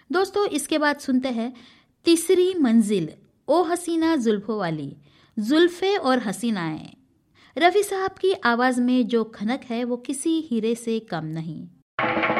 दोस्तों इसके बाद सुनते हैं तीसरी मंजिल, ओ हसीना जुल्फों वाली, जुल्फे और हसीनाएं। रफ़ी साहब की आवाज़ में जो खनक है वो किसी हीरे से कम नहीं।